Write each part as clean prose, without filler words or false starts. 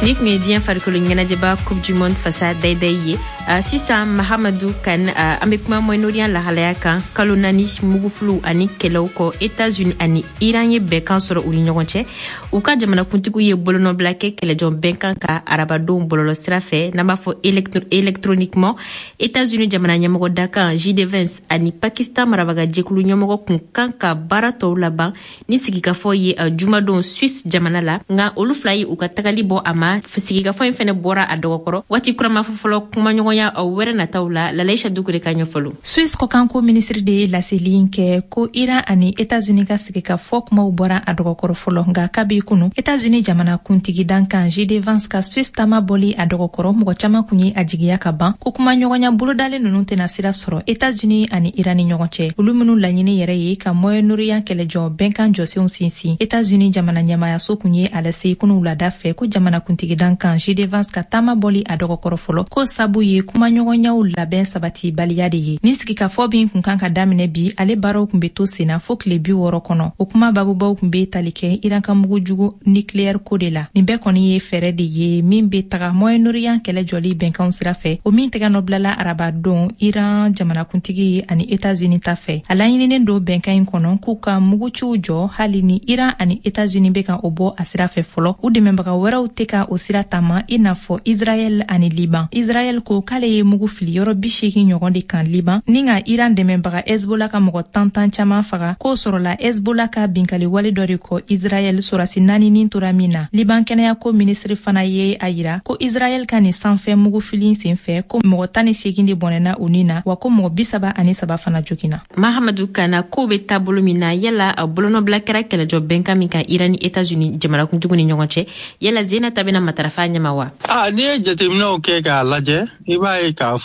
nik me diyan farkolo ɲɛnajɛ ba coupe du monde fasa daidai ye sisan Mahamadou Kan an bɛ kuma Moyen-Orient lahalaya kan kalo 4 mugufulu ani kɛlɛw kɔ États-Unis ani Iran ye bɛnkan sɔrɔ u ni ɲɔgɔn cɛ u ka jamanakuntigiw ye bolonɔbila kɛ kɛlɛjɔn bɛnkan ka arabadenw bɔlɔlɔ sira fɛ n'an b'a fɔ électroniquement États-Unis jamana ɲɛmɔgɔ dakan J.D. Vance ani Pakistan marabaga jɛkulu ɲɛmɔgɔ kun kan ka baara tɔw laban ni sigikafɔ ye jumadon Suisse jamana la nka olu fila ye u ka tagali bɔ a ma sigikafɔ in fɛnɛ bɔra a dɔgɔkɔrɔ waati kurama fɔlɔ kumaɲɔgɔnya wɛrɛ nataw la Lalaïcha Dukure ka ɲɛfɔlo Suisse kɔkanko ministre de ye laseli kɛ ko Iran ani États-Unis ka sigikafɔ kumaw bɔra a dɔgɔkɔrɔ fɔlɔ nka kabi kunu États-Unis jamana kuntigi dankan J.D. Vance ka Suisse taama bɔli a dɔgɔkɔrɔ mɔgɔ caman kun ye a jigiya ka ban ko kumaɲɔgɔnya bolodalen ninnu tɛna sira sɔrɔ États-Unis ani Iran ni ɲɔgɔn cɛ olu minnu laɲini yɛrɛ ye ka Moyen-Orient kɛlɛjɔ bɛnkan jɔsenw sinsin États-Unis jamana ɲɛmayaso kun ye a lase kunu wulada fɛ ko jamana kuntigi dankan J.D. Vance ka taama bɔli a dɔgɔkɔrɔ fɔlɔ ko sabu ye kumaɲɔgɔnyaw labɛn sabati baliya de ye ni sigikafɔ bin kun kan ka daminɛ bi ale baaraw kun bɛ to senna fo tile 60 kɔnɔ o kuma babubaw kun bɛ tali kɛ Iran ka mugujugu nucléaire ko de la nin bɛɛ kɔni ye fɛɛrɛ de ye min bɛ taga Moyen-Orient kɛlɛ jɔli bɛnkanw sira fɛ o min tɛgɛ nɔbilala arabadon Iran jamanakuntigi ani États-Unis ta fɛ a laɲininen don bɛnkan in kɔnɔ k'u ka muguciw jɔ hali ni Iran ani États-Unis bɛ ka o bɔ a sira fɛ fɔlɔ u dɛmɛbaga wɛrɛw tɛ ka o sira taama i n'a fɔ Israël ani Liban Israël ko k'ale ye mugu fili yɔrɔ 80 ɲɔgɔn de kan Liban ni ka Iran dɛmɛbaga Hezbollah ka mɔgɔ 10 caman faga k'o sɔrɔla Hezbollah ka binkali wale dɔ de kɔ Israël sorasi 4 nin tora min na Liban kɛnɛya ko ministre fana ye a yira ko Israël ka nin sanfɛ mugu fili sen fɛ ko mɔgɔ 18 de bɔnɛna u ni na wa ko mɔgɔ 33 fana jogina Mahamadou Kana ko bɛ taabolo min na yala bolonɔbila kɛra kɛlɛjɔ bɛnkan min kan Iran ni États-Unis jamanakuntigiw ni ɲɔgɔn cɛ yala Zena ta bɛna matarafa ɲɛma wa ni ye jateminɛw kɛ k'a lajɛ i b'a ye k'a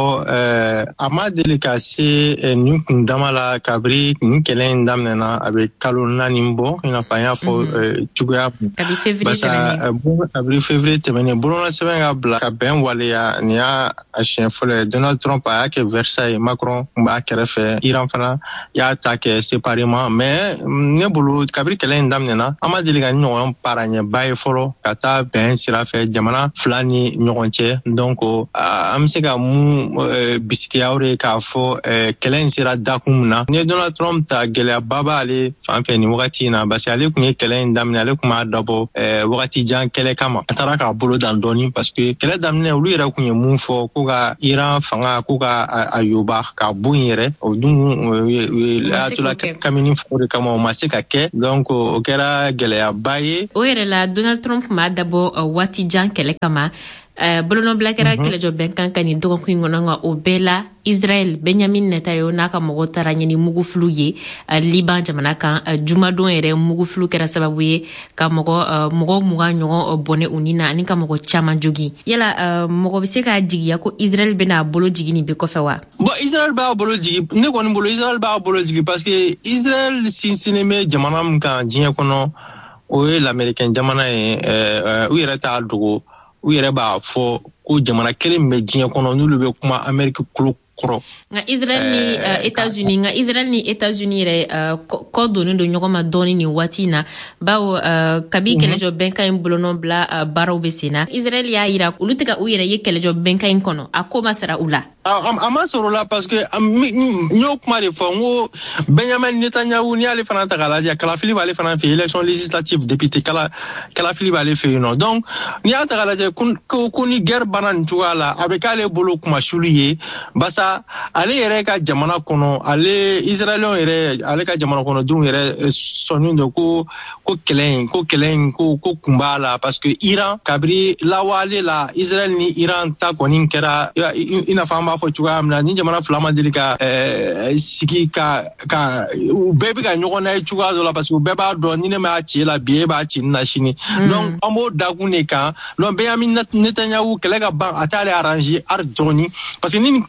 fɔ a ma deli ka se nin kun dama la kabiri nin kɛlɛ in daminɛna a bɛ kalo 4 bɔ i n'a fɔ an y'a fɔ cogoya kabiri février tɛmɛnen bolonɔ sɛbɛn ka bila ka bɛn waleya nin y'a siɲɛ fɔlɔ ye Donald Trump a y'a kɛ Versailles Macron b'a kɛrɛfɛ Iran fana y'a ta kɛ séparément mais ne bolo kabiri kɛlɛ in daminɛna an ma deli ka ɲɔgɔn para ɲɛba ye fɔlɔ ka taa bɛn sira fɛ jamana fila ni ɲɔgɔn cɛ donc an bɛ se ka mun bisikiya de k'a fɔ kɛlɛ in sera dakun min na ni Donald Trump ta gɛlɛyaba b'ale fan fɛ nin wagati in na parce que ale kun ye kɛlɛ in daminɛ ale kun b'a dabɔ wagati jan kɛlɛ kama a taara k'a bolo dan dɔɔni parce que kɛlɛ daminɛ olu yɛrɛ kun ye mun fɔ ko ka Iran fanga ko ka a yoba ka bon yɛrɛ o dun latula kamini fɔ de kama o ma se ka kɛ donc o kɛra gɛlɛyaba ye o yɛrɛ la Donald Trump m'a dabɔ waati jan kɛlɛ kama bolonɔbila kɛra kɛlɛjɔ bɛnkan kan nin dɔgɔkun in kɔnɔ nka o bɛɛ la Israël Benjamin Netanyahu n'a ka mɔgɔ taara ɲini mugufulu ye Liban jamana kan jumadon yɛrɛ mugufulu kɛra sababu ye ka mɔgɔ 20 ɲɔgɔn bɔnɛ u ni na ani ka mɔgɔ caman jogi yala mɔgɔ bɛ se k'a jigiya ko Israël bɛna bolo jigi nin bɛ kɔfɛ wa bon Israël b'a bolo jigi ne kɔni bolo Israël b'a bolo jigi parce que Israël sinsinnen bɛ jamana min kan diɲɛ kɔnɔ o ye l'Américain jamana ye u yɛrɛ t'a dogo u yɛrɛ b'a fɔ ko jamana kelen bɛ diɲɛ kɔnɔ n'olu bɛ kuma Amérique kolo kɔrɔ nka Israël ni États-Unis yɛrɛ kɔ donnen don ɲɔgɔn ma dɔɔni nin waati in na bawo kabi kɛlɛjɔ bɛnkan in bolonɔ bila baaraw bɛ sen na Israël y'a yira olu tɛ ka u yɛrɛ ye kɛlɛjɔ bɛnkan in kɔnɔ a ko ma sara u la a ma sɔrɔ la parce que n y'o kuma de fɔ n ko Benjamin Netanyahu ni y'ale fana ta k'a lajɛ kalafili b'ale fana fɛ élection législative député kalafili b'ale fɛ yen nɔ donc n'i y'a ta k'a lajɛ ko ni guerre banna nin cogoya la a bɛ k'ale bolo kumasuli ye basa ale yɛrɛ ka jamana kɔnɔ Israëliens yɛrɛ ale ka jamana kɔnɔdenw yɛrɛ sɔnnen don ko kɛlɛ in ko kun b'a la parce que Iran kabiri lawale la Israël ni Iran ta kɔni kɛra i n'a fɔ an b'a fɔ cogoya min na ni jamana fila ma deli ka sigi ka u bɛɛ bɛ ka ɲɔgɔn na ye cogoya dɔ la parce que u bɛɛ b'a dɔn ni ne m'a ci la bi e b'a ci na sini donc an b'o dakun de kan donc Benjamin Netanyahu kɛlɛ ka ban a t'ale arranger dɔɔni parce que ni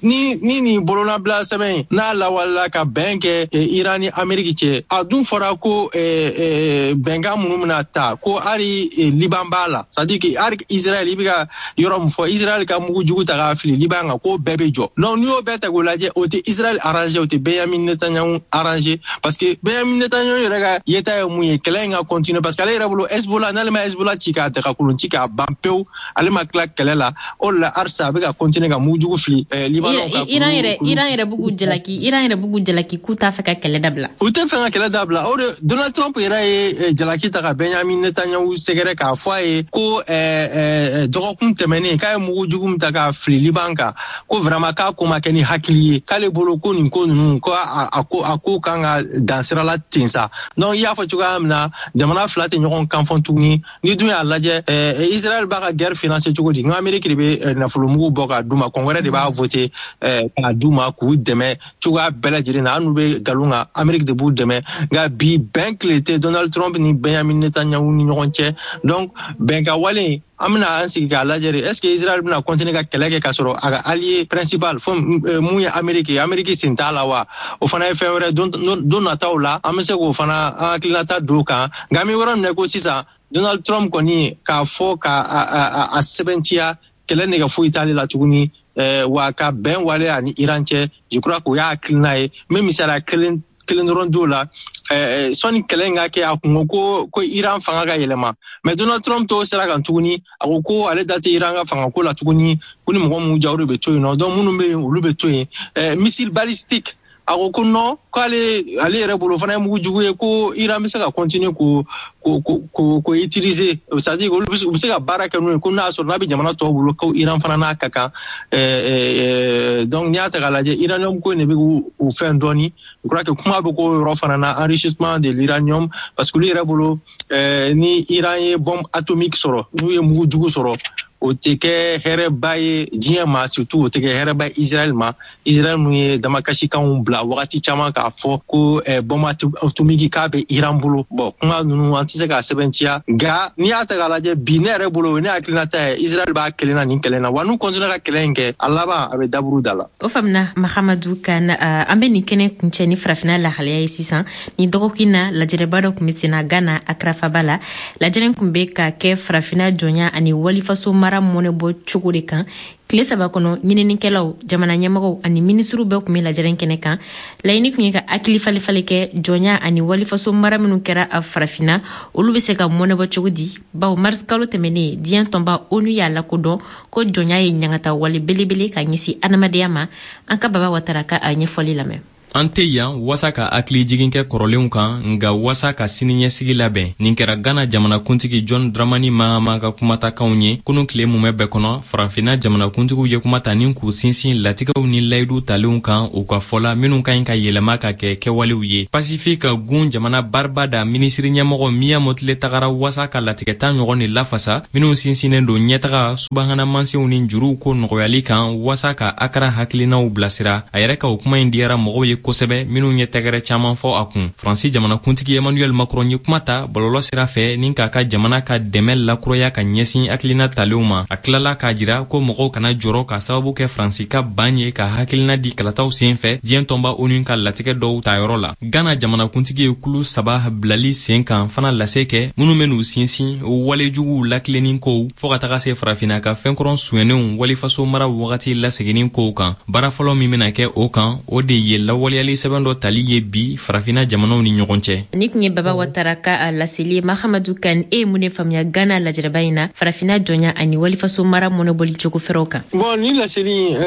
ni bolona bla sɛbɛn n'a lawalala ka bɛn kɛ Iran ni Amérique cɛ a dun fɔra ko bɛnkan minnu bɛna ta ko hali Liban b'a la c'est à dire que hali Israël i bɛ ka yɔrɔ min fɔ Israël ka mugu jugu ta k'a fili Liban kan ko bɛɛ bɛ jɔ donc n'i y'o bɛɛ ta k'o lajɛ o tɛ Israël arrangé o tɛ Benjamin Netanyahu arrangé parce que Benjamin Netanyahu yɛrɛ ka yeta ye mun ye kɛlɛ in ka continuer parce que ale yɛrɛ bolo Hezbollah n'ale ma Hezbollah ci k'a daga kolon ci k'a ban pewu ale ma tila kɛlɛ la o la arsa a bɛ ka continuer ka mugu jugu fili Liban kan Iran yɛrɛ bugu jalaki k'u t'a fɛ ka kɛlɛ dabila u tɛ fɛ ka kɛlɛ dabila o de Donald Trump yɛrɛ ye jalaki ta ka Benjamin Netanyahu sɛgɛrɛ k'a fɔ a ye ko dɔgɔkun tɛmɛnen k'a ye mugu jugu min ta k'a fili Liban kan ko vraiment k'a ko ma kɛ ni hakili ye k'ale bolo ko nin ko ninnu ko a ko kan ka dan sira la ten sa donc i y'a fɔ cogoya min na jamana fila tɛ ɲɔgɔn kan fɔ tuguni ni dun y'a lajɛ Israël b'a ka guerre financer cogo di n ka Amérique de bɛ nafolomugu bɔ k'a d'u ma Congrès de b'a voter k'a d'u ma k'u dɛmɛ cogoya bɛɛ lajɛlen na hali n'u bɛ nkalon kan Amérique de b'u dɛmɛ nka bi bɛn tile tɛ Donald Trump ni Benjamin Netanyahu ni ɲɔgɔn cɛ donc bɛnkan wale an bɛna an sigi k'a lajɛ de est-ce que Israël bɛna continuer ka kɛlɛ kɛ k'a sɔrɔ a ka allié principal fɔ mun ye Amérique sen t'a la wa o fana ye fɛn wɛrɛ don nataw la an bɛ se k'o fana an hakilinata don o kan nka an bɛ yɔrɔ minɛ ko sisan Donald Trump kɔni k'a fɔ k'a sɛbɛntiya kɛlɛ nɛgɛ foyi t'ale la tuguni wa ka bɛn wale ani Iran cɛ je crois k'o y'a hakilina ye n bɛ misaliya kelen dɔrɔn d'o la sɔnni kɛlɛ in ka kɛ a kun ko Iran fanga ka yɛlɛma mais Donald Trump t'o sira kan tuguni a ko ale da tɛ Iran ka fanga ko la tuguni ko ni mɔgɔ minnu ja o de bɛ to yen nɔ donc minnu bɛ yen olu bɛ to yen missile balistique a ko non k'ale yɛrɛ bolo fana ye mugu jugu ye ko Iran bɛ se ka continuer ko utiliser c'est à dire olu bɛ se ka baara kɛ n'o ye ko n'a sɔrɔ n'a bɛ jamana tɔw bolo ko Iran fana n'a ka kan donc n'i y'a ta k'a lajɛ uranium ko in de bɛ k'u fɛn dɔɔni je crois que kuma bɛ k'o yɔrɔ fana na enrichissement de l'uranium parce que olu yɛrɛ bolo ni Iran ye bombe atomique sɔrɔ n'u ye mugu jugu sɔrɔ o tɛ kɛ hɛrɛba ye diɲɛ ma surtout o tɛ kɛ hɛrɛba ye Israël ma Israël mun ye damakasikanw bila wagati caman k'a fɔ ko bombe atomique k'a bɛ Iran bolo bon kuma ninnu an tɛ se k'a sɛbɛntiya nka n'i y'a ta k'a lajɛ bi ne yɛrɛ bolo o ye ne hakilinata ye Israël b'a kelen na nin kɛlɛ na wa n'u continue ka kɛlɛ in kɛ a laban a bɛ daburu da la. O faamuna Mahamadu kan an bɛ nin kɛnɛ kuncɛ ni farafina lahalaya ye sisan ni dɔgɔkun na lajɛrɛba dɔ tun bɛ senna Ghana Accra Faba la lajɛrɛ tun bɛ ka kɛ farafina jɔnya ani walifaso mara mɔnɛ bɔ cogo de kan tile 3 kɔnɔ ɲininikɛlaw jamana ɲɛmɔgɔw ani minisiriw bɛɛ tun bɛ lajɛrɛ kɛnɛ kan laɲini tun ye ka hakili falifali kɛ jɔnya ani walifaso mara minnu kɛra a farafina olu bɛ se ka mɔnɛ bɔ cogo di bawo mars kalo tɛmɛnen diɲɛ tɔnba ONU y'a lakodɔn ko jɔnya ye ɲangata wale belebele ka ɲɛsin adamadenya ma an ka Baba Watara ka a ɲɛfɔli lamɛn. An tɛ yan wasa ka hakili jigin kɛ kɔrɔlenw kan nga wasa ka siniɲɛsigi labɛn nin kɛra Ghana jamanakuntigi John Dramani Mahama ka kumatakanw ye kunun tile mun bɛɛ kɔnɔ farafinna jamanakuntigiw ye kuma ta ni k'u sinsin latigɛw ni layidu talenw kan u ka fɔla minnu ka ɲi ka yɛlɛma ka kɛ kɛwalew ye Pacifique gun jamana Barbada minisiri ɲɛmɔgɔ Mia Motile tagara wasa ka latigɛta ɲɔgɔn ni lafasa minnu sinsinnen don ɲɛtaga subahana mansinw ni juruw ko nɔgɔyali kan wasa ka Akra hakilinaw bilasira a yɛrɛ ka o kuma in diyara mɔgɔw ye kosɛbɛ minnu ye tɛgɛrɛ caman fɔ a kun Faransi jamanakuntigi Emmanuel Macron ye kuma ta bɔlɔlɔ sira fɛ ni k'a ka jamana ka dɛmɛ lakuraya ka ɲɛsin hakilina talenw ma a tilala k'a jira ko mɔgɔw kana jɔrɔ ka sababu kɛ Faransi ka ban ye ka hakilina di kalataw senfɛ diɲɛ tɔnba ONU ka latigɛ dɔw tayɔrɔ la Ghana jamanakuntigi ye kulu 3 bilali sen kan fana lase kɛ minnu bɛ n'u sinsin walejuguw lakilenin kow fɔ ka taga se farafina ka fɛnkɔrɔn suɲɛnenw walifaso mara wagati laseginnin kow kan baara fɔlɔ min bɛna kɛ o kan o de ye lawaleyali sɛbɛn dɔ tali ye bi farafina jamanaw ni ɲɔgɔn cɛ ni kun ye Baba Watara ka a laseli Mahamadu kan mun ye faamuya Ghana lajɛrɛba in na farafina jɔnya ani walifaso mara mɔnɛbɔli cogo fɛrɛw kan bon ni laseli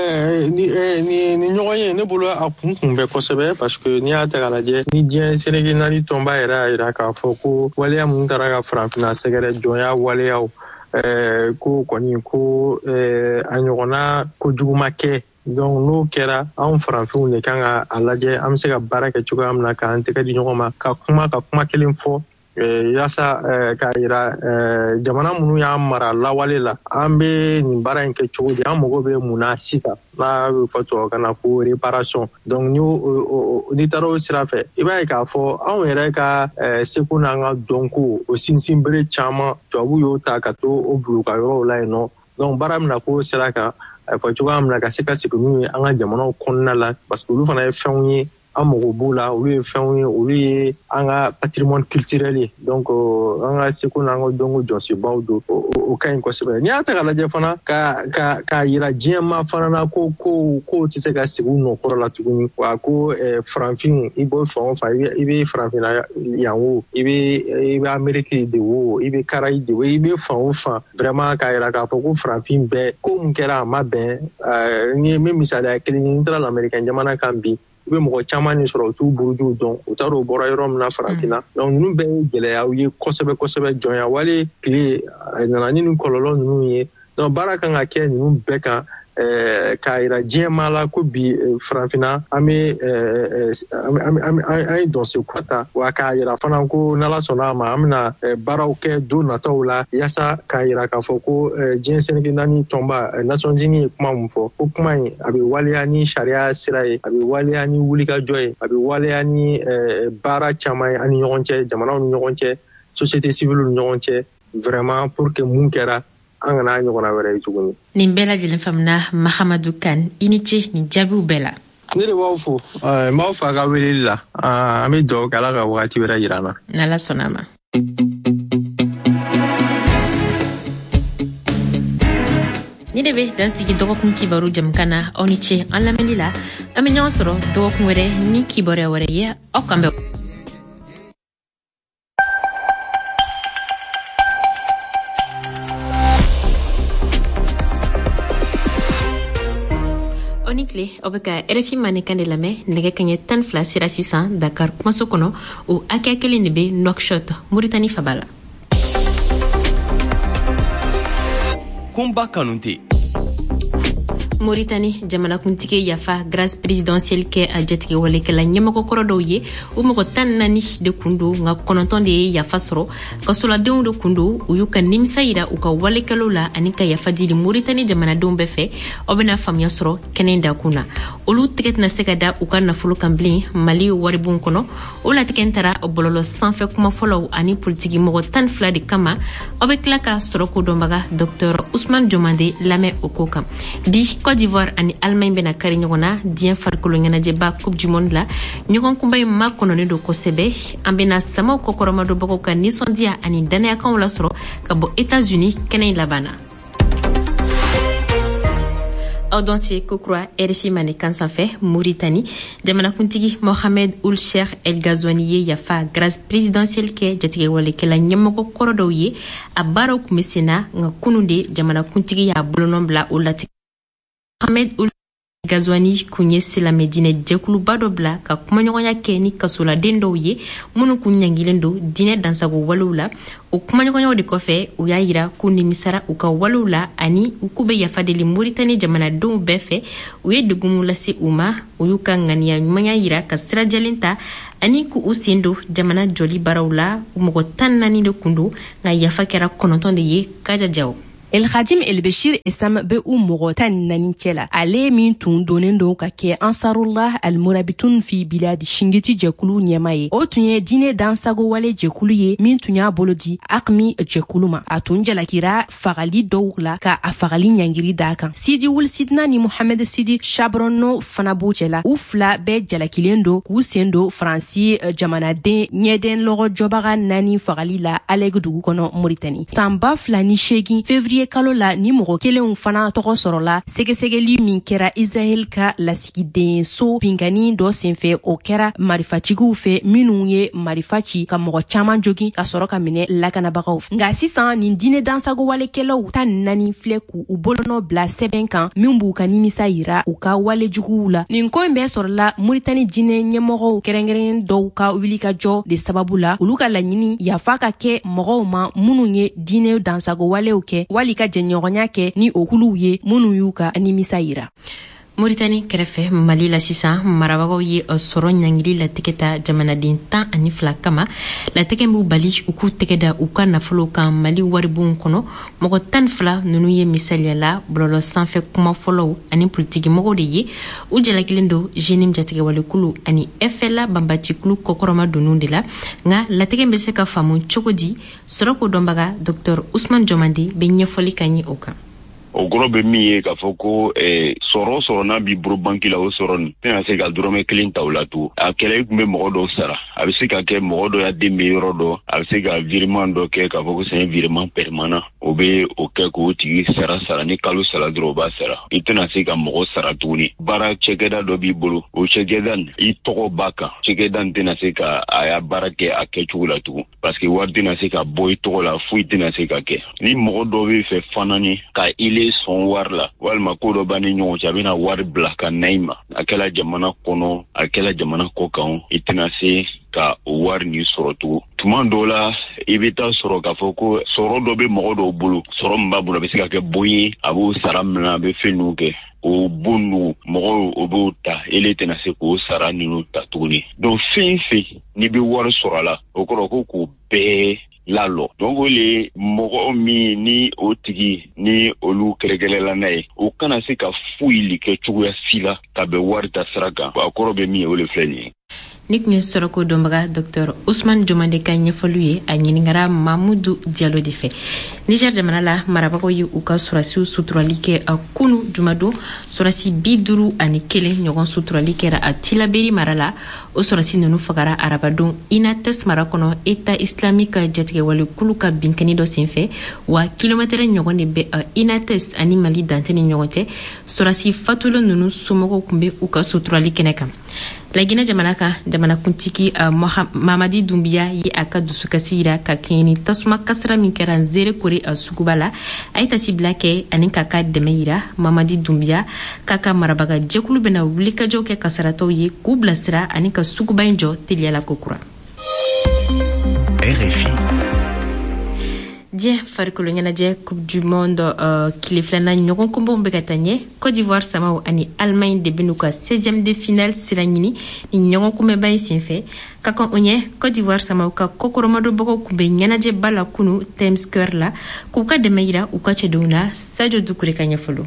ni ɲɔgɔn ye ne bolo a kun bɛ kosɛbɛ parce que n'i y'a ta k'a lajɛ ni diɲɛ Sénégal nali tɔnba yɛrɛ y'a jira k'a fɔ ko waleya mun taara ka farafina sɛgɛrɛ jɔnya waleyaw ko kɔni ko a ɲɔgɔnna kojuguma kɛ donc n'o kɛra anw farafinw de kan ka a lajɛ an bɛ se ka baara kɛ cogoya min na k'an tɛgɛ di ɲɔgɔn ma ka kuma kelen fɔ yaasa k'a jira jamana minnu y'an mara lawale la an bɛ nin baara in kɛ cogo di an mago bɛ mun na sisan n'a bɛ fɔ tubabukan na ko réparation donc n'i taara o sira fɛ i b'a ye k'a fɔ anw yɛrɛ ka seko n'an ka dɔnko o sinsinbere caman tubabuw y'o ta ka to o bila u ka yɔrɔw la yen nɔ donc baara min na k'o sira kan fo cogoya amna ka se ka sigunu an ka jamanaw kɔnɔna la parce que olu fana ye fɛnw ye an mago b'u la olu ye fɛnw ye olu ye an ka patrimoine culturel ye donc an ka seko n'an ka dɔnko jɔsenbaw don o ka ɲi kosɛbɛ n'i y'a ta ka lajɛ fana ka yira diɲɛma fana na ko tɛ se ka sigi u nɔkɔrɔ la tuguni wa ko faranfin i bɔ fan o fan i bɛ farafinna yan o i bɛ ameriki de wo i bɛ karayi de wo i bɛ fan o fan vraiment k'a yira k'a fɔ ko faranfin bɛɛ ko mun kɛra a ma bɛn ni ye min misaliya kelen ye n taara l'américain jamana kan bi i bɛ mɔgɔ caman ni sɔrɔ u t'u burujuw dɔn u t'a dɔn u bɔra yɔrɔ min na farafinna donc ninnu bɛɛ ye gɛlɛyaw ye kosɛbɛ jɔnya wale tile nana ni nin kɔlɔlɔ ninnu ye donc baara kan ka kɛ ninnu bɛɛ kan k'a yira diɲɛma la ko bi farafinna an ye dɔnse kura ta wa k'a yira fana ko n'Ala sɔnna a ma an bɛna baaraw kɛ don nataw la yaasa k'a yira k'a fɔ ko diɲɛ Senigi naani tɔnba Nations Unies ye kuma mun fɔ ko kuma in a bɛ waleya ni sariya sira ye a bɛ waleya ni wulikajɔ ye a bɛ waleya ni baara caman ye an ni ɲɔgɔn cɛ jamanaw ni ɲɔgɔn cɛ société civile ni ɲɔgɔn cɛ vraiment pour que mun kɛra an kana ɲɔgɔnna wɛrɛ ye tuguni. Nin bɛɛ lajɛlen faamuna Mahamadou Kane i ni ce nin jaabiw bɛɛ la. Ne de b'aw fo n b'aw fɔ a ka weleli la an bɛ dugawu kɛ Ala ka wagati wɛrɛ jira an na. N'Ala sɔnna a ma. Ni de bɛ dan sigi dɔgɔkun kibaru jamukan na aw ni ce an lamɛnni la an bɛ ɲɔgɔn sɔrɔ dɔgɔkun wɛrɛ ni kibaruya wɛrɛ ye aw kan bɛn. aw bɛ ka RFI manikan de lamɛn nɛgɛ kaɲɛ 12 sira sisan Dakar kumaso kɔnɔ o hakɛ kelen de bɛ Nouakchott Mauritanie faba la. Kumba Kanute. Mauritanie jamanakuntigi yafa grâce présidentielle kɛ a jatigɛ walekɛla ɲɛmɔgɔ kɔrɔ dɔw ye u mɔgɔ 14 de kun don nka 9 de ye yafa sɔrɔ kasoladenw de kun don u y'u ka nimisa yira u ka walekɛlaw la ani ka yafa dili Mauritanie jamanadenw bɛɛ fɛ aw bɛna faamuya sɔrɔ kɛnɛ da kun na olu tɛgɛ tɛna se ka da u ka nafolo kan bilen Mali waribon kɔnɔ o latigɛ taara bɔlɔlɔ sanfɛ kuma fɔlɔw ani politiki mɔgɔ 12 de kama aw bɛ tila ka sɔrɔ ko dɔnbaga Dr Ousmane Diomande lamɛn o ko kan bi Côte d'Ivoire ani Allemagne bena kari ɲɔgɔn na diɲɛ farikolo ɲɛnajɛba Coupe du Monde la ɲɔgɔn kunba in ma kɔnɔnen don kosɛbɛ an bena samaw kɔkɔrɔmadɔbagaw ka nisɔndiya ani danayakanw lasɔrɔ ka bɔ États-Unis kɛnɛ labanna. Aw dɔn se kokura RFI manikan sanfɛ Mauritanie jamanakuntigi Mohamed Ould Cheikh El Ghazouani ye yafa grâce présidentielle kɛ jatigɛ walekɛla ɲɛmɔgɔ kɔrɔ dɔw ye a baaraw kun bɛ sen na nka kunun de jamanakuntigi y'a bolonɔ bila o latigɛ. Mohamed Ould Ghazouani kun ye silamɛ diinɛ jɛkuluba dɔ bila ka kumaɲɔgɔnya kɛ ni kasoladen dɔw ye minnu kun ɲangilen don diinɛ dansago walew la o kumaɲɔgɔnyaw de kɔfɛ u y'a yira k'u nimisara u ka walew la ani u k'u bɛ yafa deli Mauritanie jamanadenw bɛɛ fɛ u ye degun lase u ma u y'u ka ŋaniya ɲumanya yira ka sira jɛlen ta ani k'u sen don jamana jɔli baaraw la u mɔgɔ 14 de kun don nka yafa kɛra 9 de ye kajajaw. El Khadim El Beshir Essam be u mɔgɔ 14 cɛla ale min tun donnen don ka kɛ Ansarullah Al Murabitun fi Biladi Shingiti jɛkulu ɲɛma ye o tun ye diinɛ dansago wale jɛkulu ye min tun y'a bolo di AQMI jɛkulu ma a tun jalakira fagali dɔw la ka a fagali ɲangiri d'a kan Sidi Wul Sidna ni Mohamed Sidi Chabrono fana b'u cɛla u fila bɛɛ jalakilen don k'u sen don Faransi jamanaden ɲɛden lɔgɔ jɔbaga 4 fagali la Alegu dugu kɔnɔ Mauritanie san 2008 février kalo la ni mɔgɔ kelenw fana tɔgɔ sɔrɔla sɛgɛsɛgɛli min kɛra Israel ka lasigiden so pingani dɔ senfɛ o kɛra marifatigiw fɛ minnu ye marifa ci ka mɔgɔ caman jogi ka sɔrɔ ka minɛ lakanabagaw nka sisan nin diinɛ dansago walekɛlaw 14 filɛ k'u bolonɔ bila sɛbɛn kan min b'u ka nimisa yira u ka walejuguw la nin ko in bɛɛ sɔrɔla Mauritanie diinɛ ɲɛmɔgɔw kɛrɛnkɛrɛn dɔw ka wulikajɔ de sababu la olu ka laɲini yafa ka kɛ mɔgɔw ma minnu ye diinɛ dansago walew kɛ wali ka jɛɲɔgɔnya kɛ ni o kuluw ye minnu y'u ka nimisa yira. Mauritanie kɛrɛfɛ Mali la sisan marabagaw ye sɔrɔ ɲangili latigɛ ta jamanaden 12 kama latigɛ b'u bali u k'u tɛgɛ da u ka nafolo kan Mali waribon kɔnɔ mɔgɔ 12 ninnu ye misaliya la bɔlɔlɔ sanfɛ kuma fɔlɔw ani politiki mɔgɔw de ye u jalakilen don Jenim jatigɛ walekulu ani FLA banbatikulu kɔkɔrɔma donu de la nka latigɛ bɛ se ka faamu cogo di sɔrɔ ko dɔnbaga Dr Ousmane Diomande bɛ ɲɛfɔli ka ɲɛ o kan. o goro be mi ye ka fɔ ko sɔrɔ n'a bi buru banki la o sɔrɔ nin tɛna se ka dɔrɔmɛ 1 ta o la to a kɛlɛ kun bɛ mɔgɔ dɔw sara a bɛ se ka kɛ mɔgɔ dɔ ya den bɛ yɔrɔ dɔ a bɛ se ka virement dɔ kɛ ka fɔ ko c'est un virement permanent o bɛ o kɛ k'o tigi sara ni kalo sara dɔrɔn o b'a sara i tɛna se ka mɔgɔ sara tuguni baara cɛkɛda dɔ b'i bolo o cɛkɛda nin i tɔgɔ b'a kan cɛkɛda nin tɛna se ka a y'a baara kɛ a kɛcogo la tugun parce que wari tɛna se ka bɔ i tɔgɔ la foyi tɛna se ka kɛ ni mɔgɔ dɔ bɛ fɛ fana ni ka ile sɔn wari la walima ko dɔ b'a ni ɲɔgɔn cɛ a bɛna wari bila ka na i ma a kɛla jamana kɔnɔ a kɛla jamana kɔ kan i tɛna se ka o wari ni sɔrɔ tugun tuma dɔw la i bɛ taa sɔrɔ k'a fɔ ko sɔrɔ dɔ bɛ mɔgɔ dɔw bolo sɔrɔ min b'a bolo a bɛ se ka kɛ bon ye a b'o sara minɛ a bɛ fɛn ninnu kɛ o bon ninnu mɔgɔw o b'o ta ele tɛna se k'o sara ninnu ta tuguni donc fɛn n'i bɛ wari sɔrɔ a la o kɔrɔ ko k'o bɛɛ lalɔ donc o le mɔgɔ min ni o tigi ni olu kɛrɛkɛrɛla n'a ye o kana se ka foyi li kɛ cogoya si la ka bɛn wari ta sira kan a kɔrɔ bɛ min ye o le filɛ nin ye ni tun ye sɔrɔko dɔnbaga Dr Ousmane Jomande ka ɲɛfɔliw ye a ɲiningara Mamudu Diallo de fɛ Niger jamana la marabagaw ye u ka sɔrɔsiw suturali kɛ a kunu jumadon sɔrɔsi 51 ɲɔgɔn suturali kɛra a Tilaberi mara la o sɔrɔsi ninnu fagara arabadon Inates mara kɔnɔ État islamique jatigɛwale kulu ka binkɛni dɔ senfɛ wa kilomɛtɛrɛ ɲɔgɔn de bɛ Inates ani Mali dantɛ ni ɲɔgɔn cɛ sɔrɔsi fatulo ninnu somɔgɔw kun bɛ u ka suturali kɛnɛ kan Laginɛ jamana kan jamanakuntigi Mamadi Dumbiya ye a ka dusukasi yira ka kɛɲɛ ni tasuma kasara min kɛra Nzere Kore a suguba la a ye tasibila kɛ ani k'a ka dɛmɛ yira Mamadi Dumbiya k'a ka marabaga jɛkulu bɛna wulikajɔw kɛ kasaratɔw ye k'u bilasira ani ka suguba in jɔ teliyala kokura. RFI Diɲɛ farikolo ɲɛnajɛ Coupe du Monde tile filanan ɲɔgɔn kunbɛnw bɛ ka taa ɲɛ Côte d'Ivoire samaw ani Allemagne de bɛn'u ka 16e de finale sira ɲini ni ɲɔgɔn kunbɛnba in senfɛ ka kan o ɲɛ Côte d'Ivoire samaw ka kɔkɔrɔmadɔbagaw kun bɛ ɲɛnajɛba la kunu Times Square la k'u ka dɛmɛ yira u ka cɛdenw la Sadio Dukure ka ɲɛfɔlo.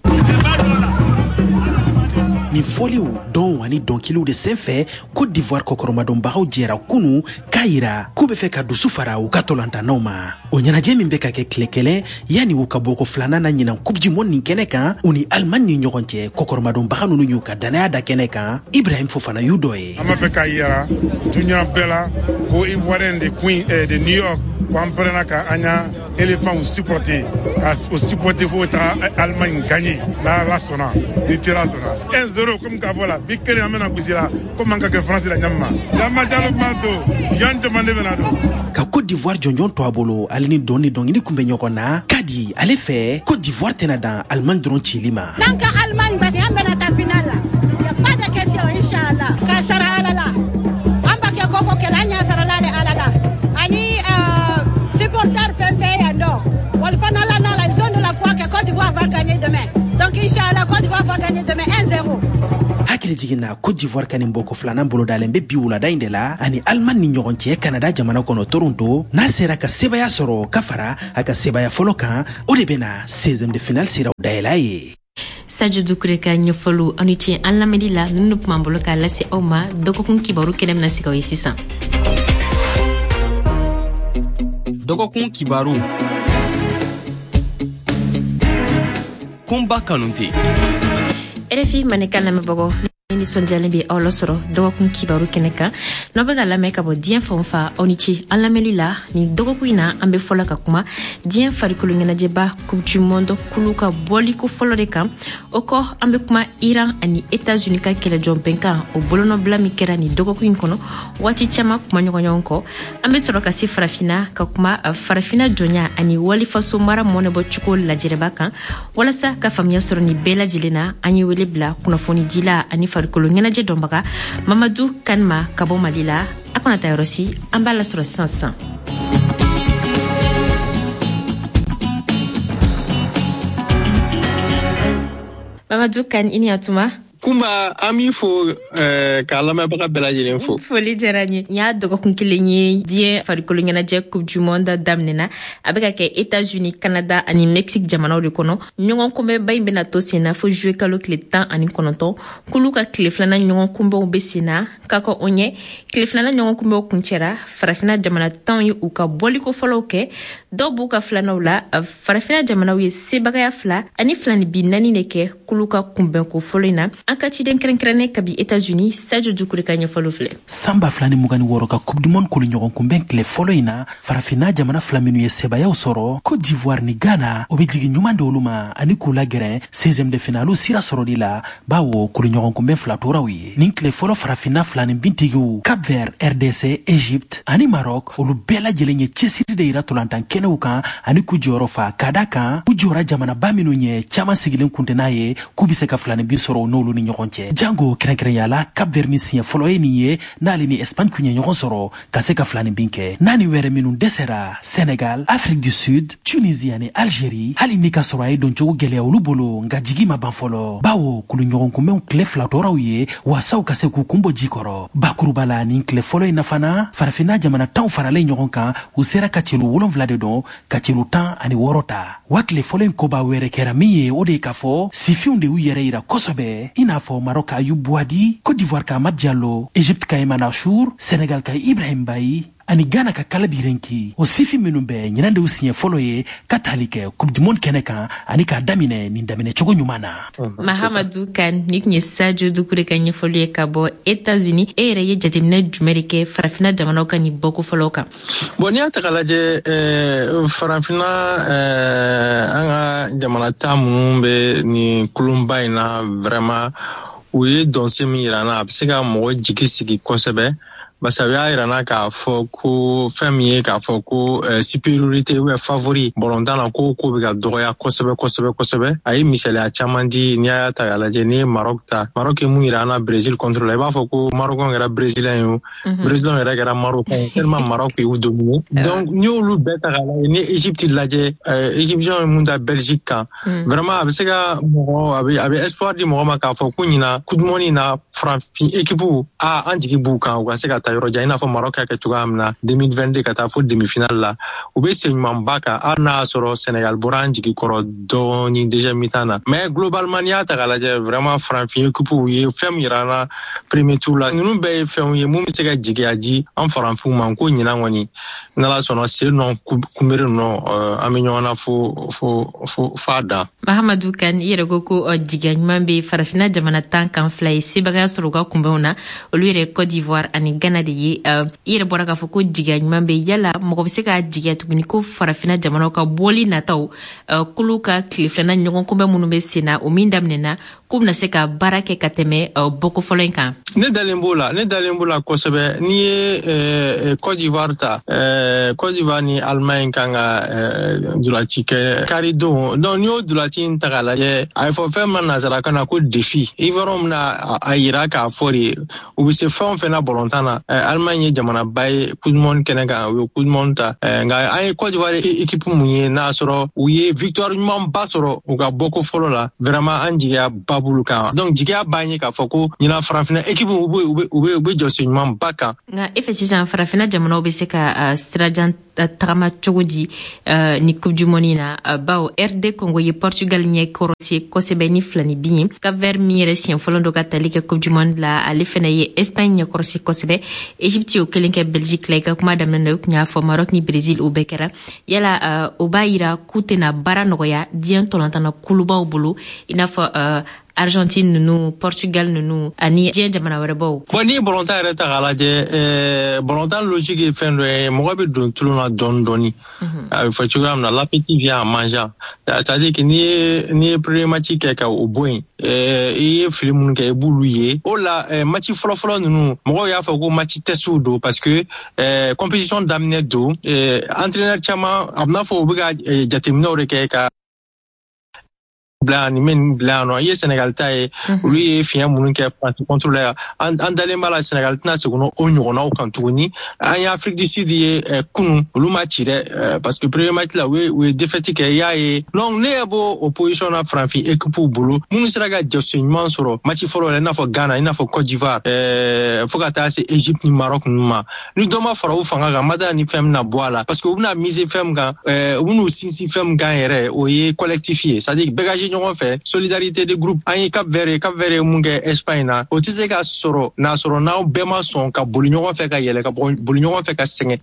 Ni foliw dɔn ani dɔnkiliw de senfɛ Côte d'Ivoire kɔkɔrɔmadɔnbagaw jɛra kunu k'a yira k'u bɛ fɛ ka dusu fara u ka tɔlantanaw ma o ɲɛnajɛ min bɛ ka kɛ tile kelen yanni u ka bɔ ko filanan na ɲinan Coupe du Monde nin kɛnɛ kan u ni Allemagne ni ɲɔgɔn cɛ kɔkɔrɔmadɔnbaga ninnu y'u ka danaya da kɛnɛ kan Ibrahim Fofana y'u dɔ ye. An b'a fɛ k'a yira dunuya bɛɛ la ko Ivoirien de New York k'an pɛrɛnna ka an ya éléphant supporter ka o supporter fo ta Allemagne gagner la sɔnna ni tera sɔnna 1-0 comme k'a fɔ la bi kelen an bɛna gosi la comme an ka kɛ France la ɲamma Yama Diallo ma don yan demande bɛna don ka Côte d'Ivoire jɔnjɔn to a bolo ale ni dɔnni dɔnkili kun bɛ ɲɔgɔn na ka di ale fɛ Côte d'Ivoire tɛna dan Allemagne dɔrɔn cili ma n'an ka Allemagne basi an bɛna taa finale la y a pas de question inchallah ka sara ala la an b'a kɛ koko kɛlɛ an y'a sara la de ala la ani supporter fɛn yan nɔ wali fana la na la ils ont de la foi que Côte d'Ivoire va gagner demain donc inchallah Côte d'Ivoire va gagner demain 1-0 hakili jiginna Côte d'Ivoire ka nin bɔko filanan bolo dalen bɛ bi wulada in de la ani Allemagne ni ɲɔgɔn cɛ Canada jamana kɔnɔ Toronto n'a sera ka sebaya sɔrɔ ka fara a ka sebaya fɔlɔ kan o de bɛna 16e de finale siraw dayɛlɛ ye. Sadio Dukure ka ɲɛfɔliw aw ni ce an lamɛnni la ninnu tun b'an bolo k'a lase aw ma dɔgɔkun kibaru kɛnɛ bɛna sigi aw ye sisan. Dɔgɔkun kibaru kunba kanute RFI Manika lamɛnbagaw ni nisɔndiyalen bɛ aw lasɔrɔ dɔgɔkun kibaru kɛnɛ kan n'aw bɛ ka lamɛn ka bɔ diɲɛ fan o fan aw ni ce an lamɛnli la ni dɔgɔkun in na an bɛ fɔla ka kuma diɲɛ farikolo ɲɛnajɛba Coupe du Monde kulu ka bɔliko fɔlɔ de kan o kɔ an bɛ kuma Iran ani États-Unis ka kɛlɛjɔ bɛnkan o bolonɔbila min kɛra ni dɔgɔkun in kɔnɔ waati caman kuma ɲɔgɔn kɔ an bɛ sɔrɔ ka se farafinna ka kuma farafinna jɔnya ani walifaso mara mɔnɛbɔcogo lajɛrɛba kan walasa ka faamuya sɔrɔ ni bɛɛ lajɛlen na an ye wele bila kunnafoni dila ani farikolo ɲɛnajɛ dɔnbaga Mamadou Kanma ka bɔ Mali la a kana taa yɔrɔ si an b'a lasɔrɔ sisan. Mamadou Kan i ni atuma Kumba ami fo k'a lamɛnbaga bɛɛ lajɛlen fo. Foli diyara n ye. N y'a dɔgɔkun kelen ye diɲɛ farikolo ɲɛnajɛ coupe du monde daminɛna a bɛ ka kɛ États-Unis, Canada ani Mexique jamanaw de kɔnɔ. Ɲɔgɔn kunbɛnba in bɛna to sen na fo juillet kalo tile 19 k'olu ka tile filanan ɲɔgɔn kunbɛnw bɛ sen na ka kɔ o ɲɛ tile filanan ɲɔgɔn kunbɛnw kuncɛra farafina jamana 10 ye u ka bɔliko fɔlɔw kɛ dɔw b'u ka filanaw la farafina jamanaw ye sebagaya 2 ani filanibi 4 de kɛ k'olu ka kunbɛnko fɔlɔ in na. An ka ciden kɛrɛnkɛrɛnnen kabi États-Unis Sadio Dukure ka ɲɛfɔli filɛ. Samba 2026 ka coupe du monde kolo ɲɔgɔn kunbɛn tile fɔlɔ in na farafina jamana 2 minnu ye sebayaw sɔrɔ Côte d'Ivoire ni Ghana o bɛ jigin ɲuman de olu ma ani k'u lagɛrɛ 16e de finale sira sɔrɔli la bawo kolo ɲɔgɔn kunbɛn 2 toraw ye. Nin tile fɔlɔ farafina 2 ni bintigiw Cap Vert, RDC, Égypte ani Maroc olu bɛɛ lajɛlen ye cɛsiri de yira tolantan kɛnɛw kan ani k'u jɔyɔrɔ fa ka da kan u jɔra jamanaba minnu ye caman sigilen kun tɛ n'a ye k'u bɛ se ka 2 bin sɔrɔ n'olu ni ɲɔgɔn cɛ. Jango kɛrɛnkɛrɛnya la Cap Vert ni siɲɛ fɔlɔ ye nin ye n'ale ni Espagne kun ye ɲɔgɔn sɔrɔ ka se ka 2 bin kɛ. Naani wɛrɛ minnu dɛsɛra Sénégal, Afrique du Sud, Tunisie ani Algérie hali ni ka sɔrɔ a ye doncogo gɛlɛya olu bolo nka jigi ma ban fɔlɔ bawo kulu ɲɔgɔn kunbɛnw tile 2 tɔraw ye wasaw ka se k'u kunbɔ ji kɔrɔ. Bakuruba la nin tile fɔlɔ in na fana farafina jamana 10 faralen ɲɔgɔn kan u sera ka celu 7 de dɔn ka celu 16 ta. Wa tile fɔlɔ in koba wɛrɛ kɛra min ye o de ye k'a fɔ sifinw de y'u yɛrɛ yira kosɛbɛ i n'a fɔ Maroc ka Ayub Bouadi, Côte d'Ivoire ka Amad Diallo, Égypte ka Eman Achour, Sénégal ka Ibrahim Bayi ani Ghana ka Kalabi Renki. O sifi minnu bɛɛ ɲinan de u siɲɛ fɔlɔ ye ka tali kɛ coupe du monde kɛnɛ kan ani k'a daminɛ nin daminɛ cogo ɲuman na. Mahamadou Kan ni kun ye Sadio Dukure ka ɲɛfɔli ye ka bɔ États-Unis e yɛrɛ ye jateminɛ jumɛn de kɛ farafina jamanaw ka nin bɔko fɔlɔw kan? Bon n'i y'a ta k'a lajɛ farafina an ka jamana 10 minnu bɛ nin kulonba in na vraiment u ye dɔnse min yira na a bɛ se ka mɔgɔ jigi sigi kosɛbɛ. Basa u y'a yirana k'a fɔ ko fɛn min ye k'a fɔ ko supériorité ou favori bɔlɔntan na ko bɛ ka dɔgɔya kosɛbɛ. A ye misaliya caman di n'i y'a ta k'a lajɛ n'i ye Maroc ta. Maroc ye mun yira an na Brésil contre la i b'a fɔ ko Marocɛnw kɛra Brésilien ye o Brésilien yɛrɛ kɛra Marocɛn ye tellement Maroc y'u dominer. Donc n'i y'olu bɛɛ ta k'a lajɛ ni Égypte lajɛ Égyptiens ye mun da Belgique kan vraiment a bɛ se ka mɔgɔ a bɛ espoir di mɔgɔ ma k'a fɔ ko ɲina coupe du monde in na farafin équipe an jigi b'u kan u ka se ka yɔrɔ jan i n'a fɔ Maroc y'a kɛ cogoya min na 2022 ka taa fo demi-finale la u bɛ sen ɲumanba kan hali n'a y'a sɔrɔ Sénégal bɔra an jigi kɔrɔ dɔɔni déjà mi-temps na mais globalement n'i y'a ta k'a lajɛ vraiment farafin équipe u ye fɛn min yira an na premier tour la ninnu bɛɛ ye fɛnw ye mun bɛ se ka jigiya di an farafinw ma ko ɲinan kɔni n'Ala sɔnna sen nɔ kunbere nɔ an bɛ ɲɔgɔn na fo a dan. Mahamadou Kan i yɛrɛ ko jigiya ɲuman bɛ farafina jamana 10 kan 2 ye sebagaya sɔrɔ u ka kunbɛnw na olu yɛrɛ Côte d'Ivoire ani Ghana de ye i yɛrɛ bɔra k'a fɔ ko jigiya ɲuman bɛ yala mɔgɔ bɛ se ka jigiya tuguni ko farafina jamanaw ka bɔli nataw k'olu ka tile filanan ɲɔgɔn kunbɛn minnu bɛ sen na o min daminɛna k'u bɛna se ka baara kɛ ka tɛmɛ bɔko fɔlɔ in kan. Ne dalen b'o la kosɛbɛ n'i ye Côte d'Ivoire ta Côte d'Ivoire ni Allemagne kan ka dulati kɛ karidon donc n'i y'o dulati in ta k'a lajɛ a ye fɔ fɛn min na nanzarakan na ko défi Ivoiriyɛnw bɛna a yira k'a fɔ de u bɛ se fɛn o fɛn na bɔlɔntan na Allemagne ye jamanaba ye coupe du monde kɛnɛ kan u ye coupe du monde ta nka an ye Côte d'Ivoire équipe mun ye n'a sɔrɔ u ye victoire ɲumanba sɔrɔ u ka bɔko fɔlɔ la vraiment an jigiya ba b'olu kan donc jigiya b'an ye k'a fɔ ko ɲinan farafina équipe u bɛ jɔsen ɲumanba kan. Nka e fɛ sisan farafina jamanaw bɛ se ka sirajan tagama cogo di ni coupe du monde na bawo RD Congo ye Portugal ɲɛ kɔrɔsi kosɛbɛ ni 2-2 ye Cap Vert min yɛrɛ siɲɛ fɔlɔ dɔ ka tali kɛ coupe du monde la ale fana ye Espagne ɲɛ kɔrɔsi kosɛbɛ Égypte y'o kelen kɛ Belgique la i ka kuma daminɛ na o tun y'a fɔ Maroc ni Brésil o bɛɛ kɛra yala o b'a yira k'u tɛna baara nɔgɔya diɲɛ tɔlɔntana kulubaw bolo i n'a fɔ Argentine ninnu Portugal ninnu ani diɲɛ jamana wɛrɛ baw. Bon ni bɔlɔntan yɛrɛ ta k'a lajɛ bɔlɔntan logique ye fɛn dɔ ye mɔgɔ bɛ don tulon na dɔɔni a bɛ fɔ cogoya min na l'appétit vient en mangeant c'est-à-dire que n'i ye premier match kɛ ka o bɔ yen i ye fili minnu kɛ i b'olu ye o la match fɔlɔfɔlɔ ninnu mɔgɔw y'a fɔ ko match test don parce que compétition daminɛ don entraîneur caman a bɛ n'a fɔ u bɛ ka jateminɛw de kɛ ka bla ni men bla no ye Sénégal ta ye lui ye finya munun ke contrôler en dalen bala Sénégal tna seguno o nyona o kan tuguni en Afrique du Sud ye kunu lu ma tire parce que premier match là we défaite ke ya ye long ne bo opposition na franfi équipe bulu munu sera ga justement soro match folo le na fo Ghana na fo Côte d'Ivoire fo ka ta c'est Égypte ni Maroc numa ni doma fara u fanga ga mada ni fem na boala parce que una mise fem ga unu sinsi fem ga ere o ye collectifié c'est-à-dire bégager ñoo fait solidarité de groupe ay Cap Vert munge Espagne na o tise ka soro na bema son ka boli ñoo fait ka yele ka boli ñoo fait ka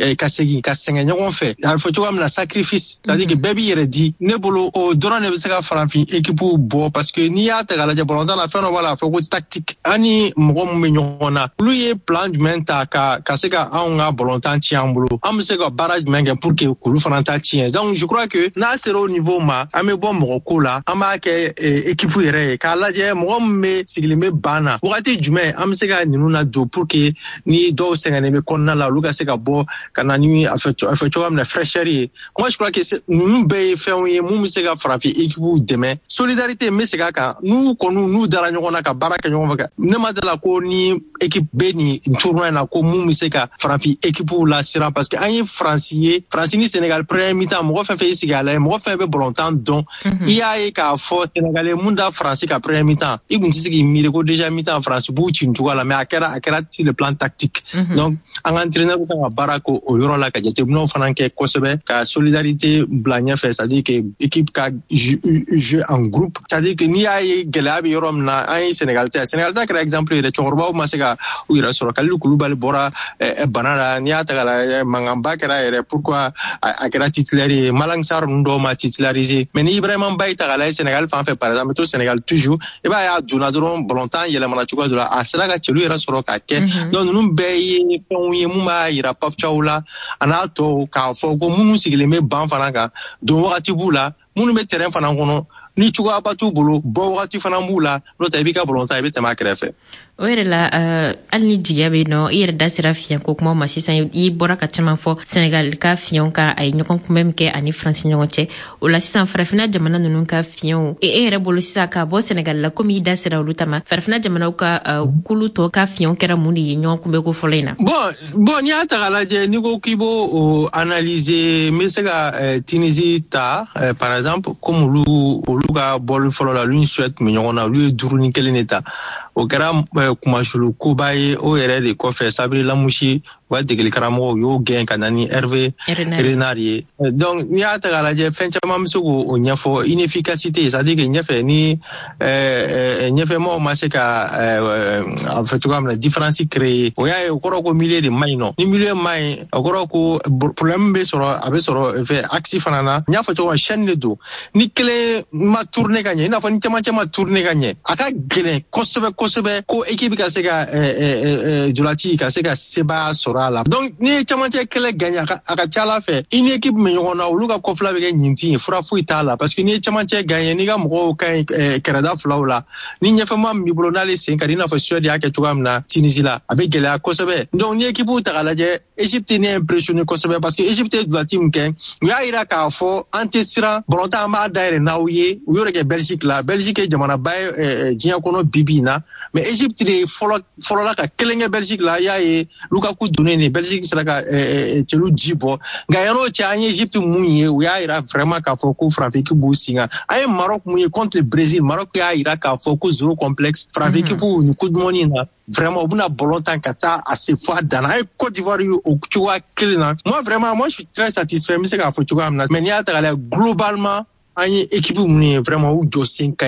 senge ñoo fait il faut toujours am sacrifice c'est-à-dire que baby yere di ne bolo o dora ne se ka franfi équipe bo parce que ni ya ta la jabon dans la fin no wala faut tactique ani mo mu ñoo na lui plan du menta ka se ka nga volontan ti ambulo am se ka barrage menge pour que kulu fananta tien donc je crois que na c'est au niveau ma ame bon mo ko la ama ke équipe yere ka laje mo me sigilime bana wakati jume am se ka ninuna do pour que ni do sengane me konna la luka se ka bo kana ni afecho am na fraîcheur. Moi je crois que nous be fait mu se ka frafi équipe demain solidarité me se ka nous dara nyona ka baraka nyona ka ne ma dala ko ni équipe beni tournoi na ko mu se ka frafi équipe la sira parce que ay France ni Sénégal premier mi-temps mo fait sigala mo fait be bolontan donc il y a ka fo Sénégalais munda France ka premier mi-temps ibun sigi mi ko déjà mi-temps France bu cintuga la mais akera sur le plan tactique donc en entraîneur ka barako o yoro la ka jete no fananke kosebe ka solidarité blanya fait c'est-à-dire que équipe ka jeu en groupe c'est-à-dire que ni ay gelabi yorom na ay Sénégal ta par exemple de Chorba ma sega u ira soro kalu kulubal bora banana ni ata la mangamba kera ere pourquoi akera titulaire Malang Sarr ndo ma titularisé mais ni vraiment baita la Sénégal fait par exemple tout Sénégal toujours et ba ya donadron volontan yele mana chuko de la asra ka chelu ira soro ka ke donc nous beye ponye muma ira pop chaula anato ka fogo munu sigile me ban fananga do wakati bula munu me terrain fanangono ni chuko abatu bulu bo wakati fanambula no taibika volontan be tema krefe oire la alni diabe no ire da serafian ko kuma masisan yi bora ka chama fo Sénégal ka fion ka ay nyokon kumem ke ani France nyonche o la sisan farafina jamana nunun ka fion ere bolo sisa ka bo Sénégal la komi da sera lutama farafina jamana ka kuluto ka fion kera mundi nyon kumbe ko folena bon ni ata la je ni ko kibo analyser mesega Tunisie ta par exemple comme luga bol folo la lune souhaite mais nyona lui duru ni keleneta o kera kuma shulu kubaye o yere de ko fe sabri lamushi wa degel karamo yo gen kanani Hervé Renari donc ni ata la je fencha mamsugo o nyafo inefficacité c'est à dire que nyafe ni nyafe mo maseka en fait comme la différence créée o ya ko ko milieu de maino ni milieu mai ko problème be soro abe soro fait axe fanana nyafo to chaîne do ni clé ma tourner gagner na fa ni tema tourner gagner aka gele kosebe ko équipe ka sega Dulati ka sega seba sorala donc ni chamanche kele gagner aka chala fait une équipe me yona uluka ko fla be nyinti fura fu itala parce que ni chamanche gagner ni ga mo kan Canada flaula ni nyefa mam mi bolonale senka dina fa Suède ake tugamna Tunisie la avec gele akosebe donc ni équipe utagalaje Égypte ni impressionné kosebe parce que Égypte Dulati mken ya ira ka fo antesira bolonta ma daire nawye uyore ke Belgique jamana bay jiya kono bibina mais Égypte de folo la ka kelenge Belgique la ya e Lukaku donné ne Belgique sera ka telu jibo ngayano cha anye Égypte munye ya ira vraiment ka foko Franfiki businga ay Maroc munye contre le Brésil Maroc ya ira ka foko zéro complexe Franfiki pour ni coup de money na vraiment buna bolontan kata assez fois dans la Côte d'Ivoire au tuwa kelina moi je suis très satisfait mais c'est ka fo tuwa mais ni ata globalement anye équipe munye vraiment ou dossier